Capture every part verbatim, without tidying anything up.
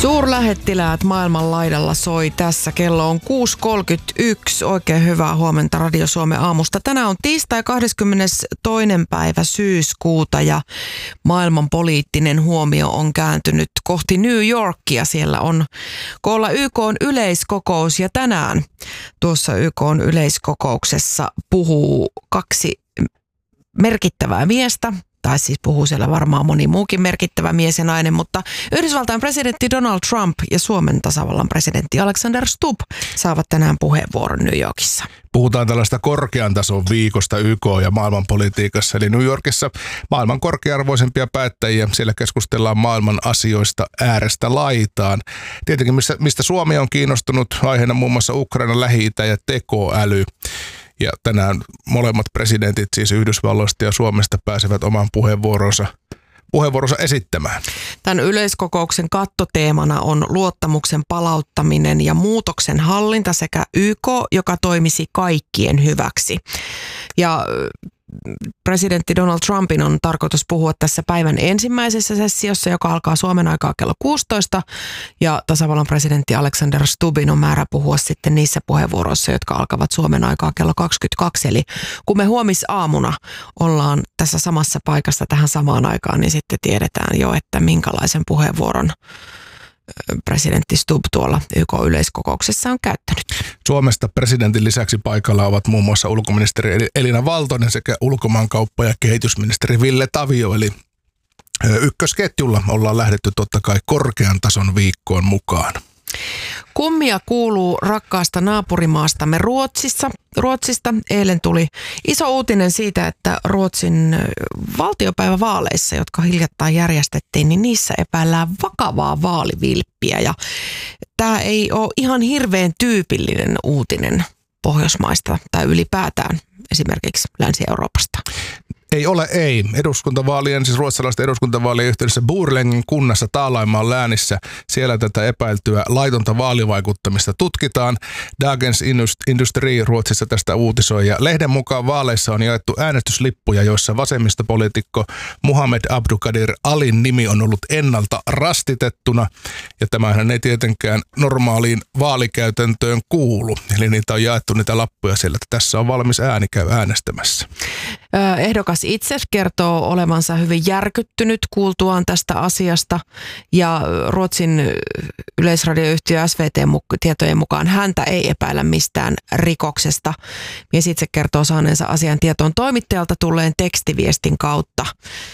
Suurlähettiläät maailman laidalla soi tässä. Kello on kuusi kolmekymmentäyksi. Oikein hyvää huomenta Radio Suomen aamusta. Tänään on tiistai kahdeskymmenestoinen päivä syyskuuta ja maailman poliittinen huomio on kääntynyt kohti New Yorkia. Siellä on koolla Y K:n yleiskokous ja tänään tuossa Y K:n yleiskokouksessa puhuu kaksi merkittävää miestä. Tai siis puhuu siellä varmaan moni muukin merkittävä mies ja nainen, mutta Yhdysvaltain presidentti Donald Trump ja Suomen tasavallan presidentti Alexander Stubb saavat tänään puheenvuoron New Yorkissa. Puhutaan tällaista korkean tason viikosta Y K- ja maailmanpolitiikassa, eli New Yorkissa maailman korkearvoisempia päättäjiä. Siellä keskustellaan maailman asioista äärestä laitaan. Tietenkin mistä Suomi on kiinnostunut, aiheena muun muassa Ukraina, Lähi-itä ja tekoäly. Ja tänään molemmat presidentit, siis Yhdysvalloista ja Suomesta, pääsevät oman puheenvuoronsa, puheenvuoronsa esittämään. Tämän yleiskokouksen kattoteemana on luottamuksen palauttaminen ja muutoksen hallinta sekä Y K, joka toimisi kaikkien hyväksi. Ja presidentti Donald Trumpin on tarkoitus puhua tässä päivän ensimmäisessä sessiossa, joka alkaa Suomen aikaa kello kuusitoista. Ja tasavallan presidentti Alexander Stubbin on määrä puhua sitten niissä puheenvuoroissa, jotka alkavat Suomen aikaa kello kaksikymmentäkaksi. Eli kun me huomisaamuna ollaan tässä samassa paikassa tähän samaan aikaan, niin sitten tiedetään jo, että minkälaisen puheenvuoron presidentti Stubb tuolla Y K-yleiskokouksessa on käyttänyt. Suomesta presidentin lisäksi paikalla ovat muun muassa ulkoministeri Elina Valtonen sekä ulkomaankauppa- ja kehitysministeri Ville Tavio. Eli ykkösketjulla ollaan lähdetty totta kai korkean tason viikkoon mukaan. Kummia kuuluu rakkaasta naapurimaastamme Ruotsissa. Ruotsista eilen tuli iso uutinen siitä, että Ruotsin valtiopäivävaaleissa, jotka hiljattain järjestettiin, niin niissä epäillään vakavaa vaalivilppiä. Ja tämä ei ole ihan hirveän tyypillinen uutinen Pohjoismaista tai ylipäätään esimerkiksi Länsi-Euroopasta. Ei ole, ei. Eduskuntavaalien, siis ruotsalaisten eduskuntavaalien yhteydessä Borlängen kunnassa Taalaimaan läänissä. Siellä tätä epäiltyä laitonta vaalivaikuttamista tutkitaan. Dagens Industri Ruotsissa tästä uutisoi. Ja lehden mukaan vaaleissa on jaettu äänestyslippuja, joissa vasemmistopoliitikko Muhammed Abdukadir Alin nimi on ollut ennalta rastitettuna. Ja tämähän ei tietenkään normaaliin vaalikäytäntöön kuulu. Eli niitä on jaettu niitä lappuja siellä, että tässä on valmis ääni, käy äänestämässä. Ehdokas itse kertoo olevansa hyvin järkyttynyt kuultuaan tästä asiasta ja Ruotsin yleisradioyhtiö S V T-tietojen mukaan häntä ei epäillä mistään rikoksesta. Mies itse kertoo saaneensa asian tietoon toimittajalta tulleen tekstiviestin kautta.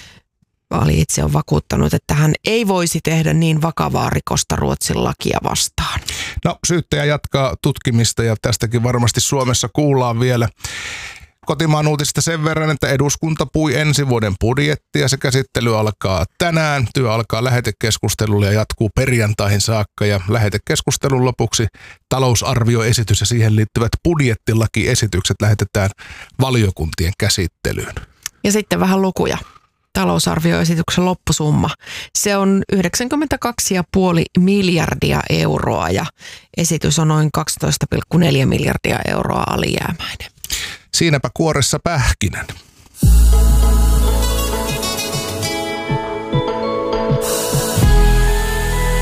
Ali itse on vakuuttanut, että hän ei voisi tehdä niin vakavaa rikosta Ruotsin lakia vastaan. No, syyttäjä jatkaa tutkimista ja tästäkin varmasti Suomessa kuullaan vielä. Kotimaan uutisista sen verran, että eduskunta pui ensi vuoden budjettia. Se käsittely alkaa tänään. Työ alkaa lähetekeskustelulla ja jatkuu perjantaihin saakka. Ja lähetekeskustelun lopuksi talousarvioesitys ja siihen liittyvät budjettilakiesitykset lähetetään valiokuntien käsittelyyn. Ja sitten vähän lukuja. Talousarvioesityksen loppusumma. Se on yhdeksänkymmentäkaksi pilkku viisi miljardia euroa ja esitys on noin kaksitoista pilkku neljä miljardia euroa alijäämäinen. Siinäpä kuoressa pähkinän.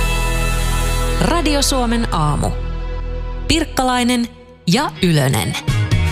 Radio Suomen aamu. Pirkkalainen ja Ylönen.